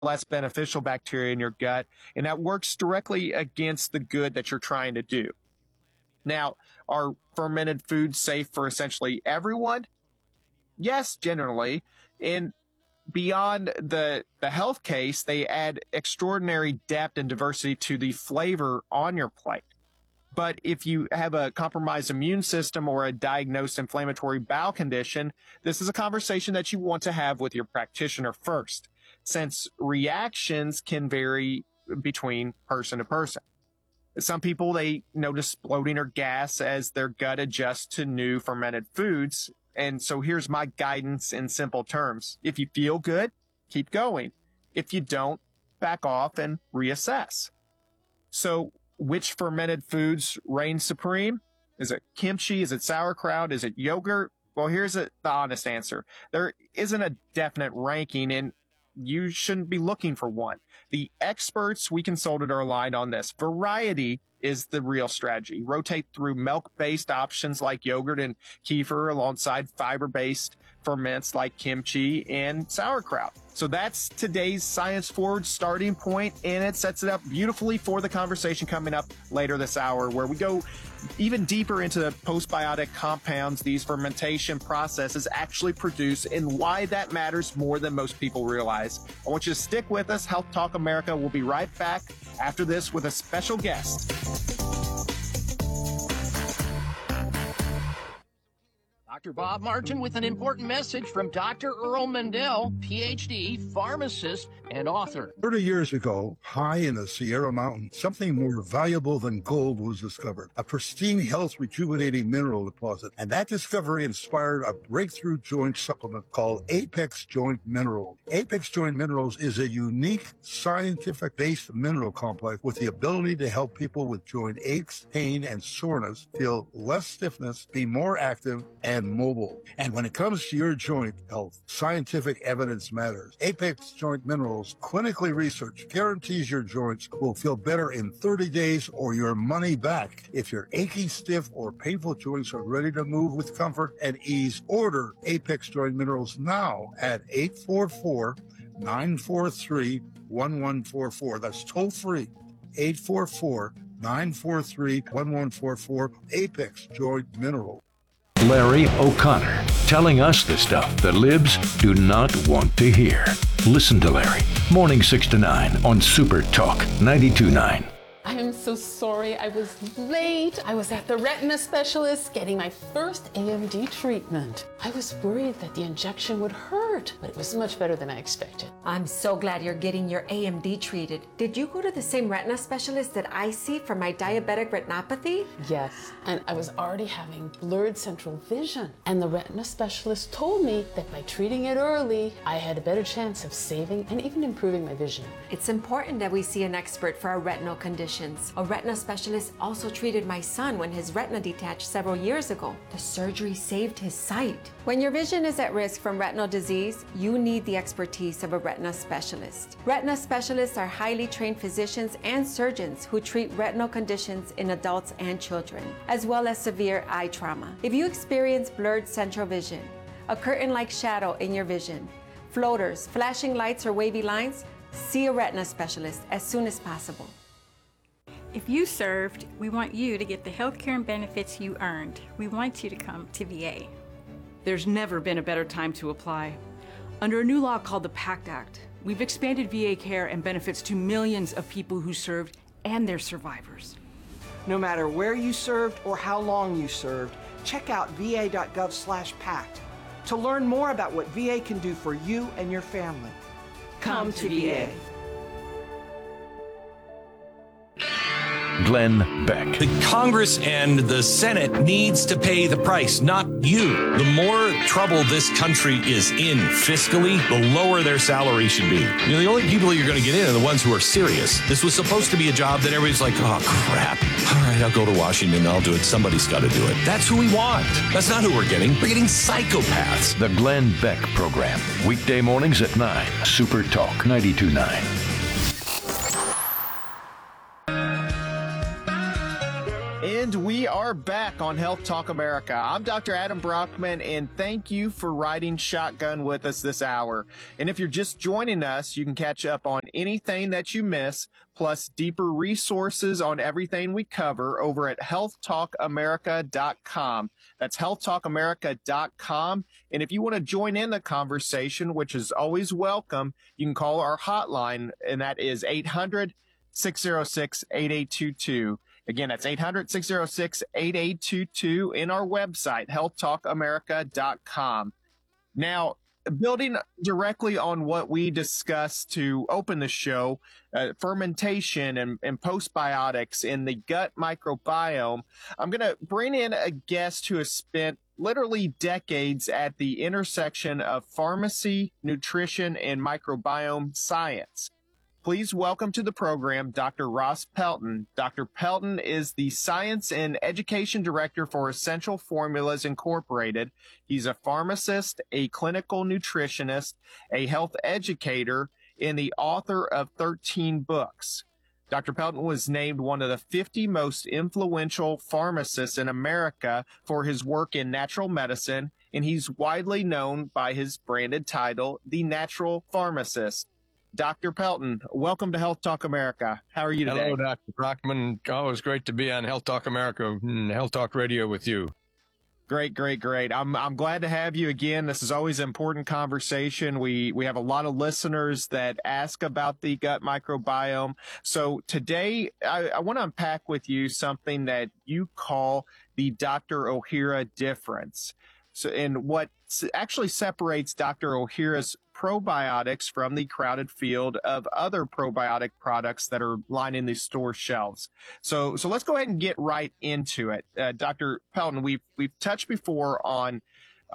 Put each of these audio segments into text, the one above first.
less beneficial bacteria in your gut, and that works directly against the good that you're trying to do. Now, are fermented foods safe for essentially everyone? Yes, generally. And beyond the health case, they add extraordinary depth and diversity to the flavor on your plate. But if you have a compromised immune system or a diagnosed inflammatory bowel condition, this is a conversation that you want to have with your practitioner first, since reactions can vary between person to person. Some people, they notice bloating or gas as their gut adjusts to new fermented foods. And so here's my guidance in simple terms. If you feel good, keep going. If you don't, back off and reassess. So which fermented foods reign supreme? Is it kimchi? Is it sauerkraut? Is it yogurt? Well, here's the honest answer. There isn't a definite ranking, and you shouldn't be looking for one. The experts we consulted are aligned on this. Variety is the real strategy. Rotate through milk-based options like yogurt and kefir alongside fiber-based ferments like kimchi and sauerkraut. So that's today's Science Forward starting point, and it sets it up beautifully for the conversation coming up later this hour, where we go even deeper into the postbiotic compounds these fermentation processes actually produce and why that matters more than most people realize. I want you to stick with us. Health Talk America will be right back after this with a special guest. Dr. Bob Martin with an important message from Dr. Earl Mendel, PhD, pharmacist, and author. 30 years ago, high in the Sierra Mountains, something more valuable than gold was discovered, a pristine, health rejuvenating mineral deposit. And that discovery inspired a breakthrough joint supplement called Apex Joint Minerals. Apex Joint Minerals is a unique scientific-based mineral complex with the ability to help people with joint aches, pain, and soreness feel less stiffness, be more active, and mobile. And when it comes to your joint health, scientific evidence matters. Apex Joint Minerals, clinically researched, guarantees your joints will feel better in 30 days or your money back. If your achy, stiff, or painful joints are ready to move with comfort and ease, order Apex Joint Minerals now at 844-943-1144. That's toll free. 844-943-1144. Apex Joint Minerals. Larry O'Connor, telling us the stuff the libs do not want to hear. Listen to Larry, morning 6 to 9 on Super Talk 92.9. I am so sorry I was late. I was at the retina specialist getting my first AMD treatment. I was worried that the injection would hurt, but it was much better than I expected. I'm so glad you're getting your AMD treated. Did you go to the same retina specialist that I see for my diabetic retinopathy? Yes, and I was already having blurred central vision. And the retina specialist told me that by treating it early, I had a better chance of saving and even improving my vision. It's important that we see an expert for our retinal conditions. A retina specialist also treated my son when his retina detached several years ago. The surgery saved his sight. When your vision is at risk from retinal disease, you need the expertise of a retina specialist. Retina specialists are highly trained physicians and surgeons who treat retinal conditions in adults and children, as well as severe eye trauma. If you experience blurred central vision, a curtain-like shadow in your vision, floaters, flashing lights, or wavy lines, see a retina specialist as soon as possible. If you served, we want you to get the health care and benefits you earned. We want you to come to VA. There's never been a better time to apply. Under a new law called the PACT Act, we've expanded VA care and benefits to millions of people who served and their survivors. No matter where you served or how long you served, check out va.gov/PACT to learn more about what VA can do for you and your family. Come to VA. Glenn Beck. The Congress and the Senate needs to pay the price, not you. The more trouble this country is in fiscally, the lower their salary should be. You know, the only people you're going to get in are the ones who are serious. This was supposed to be a job that everybody's like, oh, crap. All right, I'll go to Washington. I'll do it. Somebody's got to do it. That's who we want. That's not who we're getting. We're getting psychopaths. The Glenn Beck Program. Weekday mornings at 9. Super Talk 92.9. And we are back on Health Talk America. I'm Dr. Adam Brockman, and thank you for riding shotgun with us this hour. And if you're just joining us, you can catch up on anything that you miss, plus deeper resources on everything we cover over at healthtalkamerica.com. That's healthtalkamerica.com. And if you want to join in the conversation, which is always welcome, you can call our hotline, and that is 800-606-8822. Again, that's 800-606-8822 in our website, healthtalkamerica.com. Now, building directly on what we discussed to open the show, fermentation and postbiotics in the gut microbiome, I'm going to bring in a guest who has spent literally decades at the intersection of pharmacy, nutrition, and microbiome science. Please welcome to the program Dr. Ross Pelton. Dr. Pelton is the Science and Education Director for Essential Formulas Incorporated. He's a pharmacist, a clinical nutritionist, a health educator, and the author of 13 books. Dr. Pelton was named one of the 50 most influential pharmacists in America for his work in natural medicine, and he's widely known by his branded title, The Natural Pharmacist. Dr. Pelton, welcome to Health Talk America. How are you today? Hello, Dr. Brockman. Always great to be on Health Talk America and Health Talk Radio with you. Great. I'm glad to have you again. This is always an important conversation. We have a lot of listeners that ask about the gut microbiome. So today I want to unpack with you something that you call the Dr. Ohhira difference. So, and what actually separates Dr. Ohhira's probiotics from the crowded field of other probiotic products that are lining the store shelves. So let's go ahead and get right into it. Dr. Pelton, we've touched before on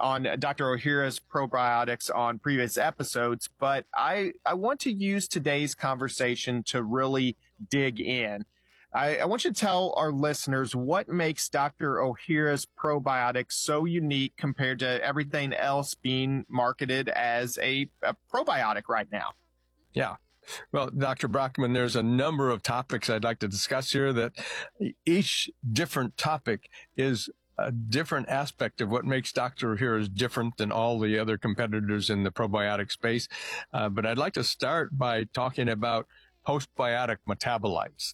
Dr. Ohhira's probiotics on previous episodes, but I want to use today's conversation to really dig in. I want you to tell our listeners what makes Dr. Ohhira's probiotics so unique compared to everything else being marketed as a probiotic right now. Yeah. Well, Dr. Brockman, there's a number of topics I'd like to discuss here that each different topic is a different aspect of what makes Dr. Ohhira's different than all the other competitors in the probiotic space. But I'd like to start by talking about postbiotic metabolites.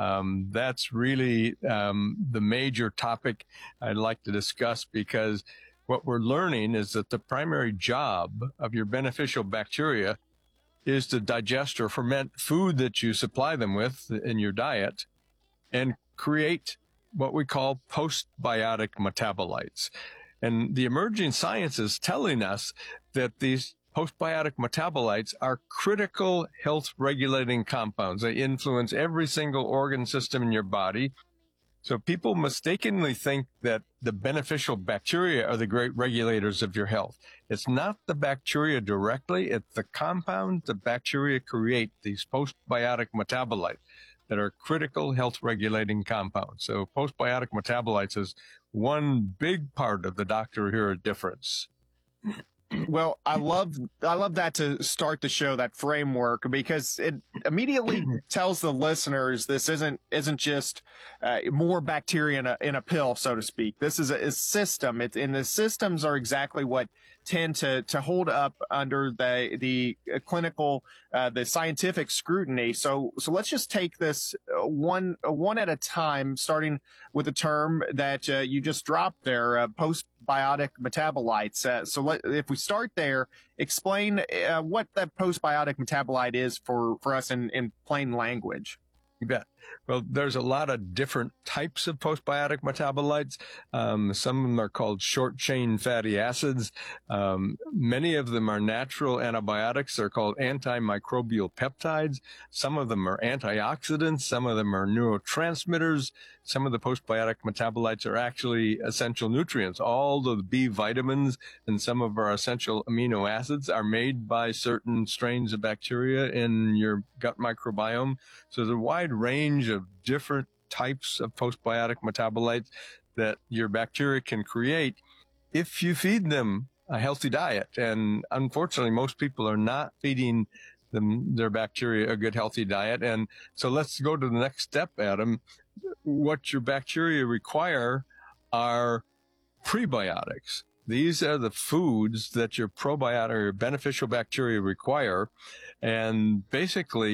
That's really the major topic I'd like to discuss, because what we're learning is that the primary job of your beneficial bacteria is to digest or ferment food that you supply them with in your diet and create what we call postbiotic metabolites. And the emerging science is telling us that these postbiotic metabolites are critical health regulating compounds. They influence every single organ system in your body. So people mistakenly think that the beneficial bacteria are the great regulators of your health. It's not the bacteria directly, it's the compounds the bacteria create, these postbiotic metabolites that are critical health regulating compounds. So postbiotic metabolites is one big part of the Dr. Ohhira difference. Well, I love that to start the show, that framework, because it immediately tells the listeners this isn't just more bacteria in a pill, so to speak. This is a system. And the systems are exactly what tend to hold up under the clinical, the scientific scrutiny. So let's just take this one at a time, starting with the term that you just dropped there, postbiotic metabolites. If we start there, explain what that postbiotic metabolite is for us in plain language. You bet. Well, there's a lot of different types of postbiotic metabolites. Some of them are called short-chain fatty acids. Many of them are natural antibiotics. They're called antimicrobial peptides. Some of them are antioxidants. Some of them are neurotransmitters. Some of the postbiotic metabolites are actually essential nutrients. All the B vitamins and some of our essential amino acids are made by certain strains of bacteria in your gut microbiome. So there's a wide range of different types of postbiotic metabolites that your bacteria can create if you feed them a healthy diet. And unfortunately, most people are not feeding their bacteria a good, healthy diet. And so let's go to the next step, Adam. what your bacteria require are prebiotics. These are the foods that your probiotic or beneficial bacteria require. And basically,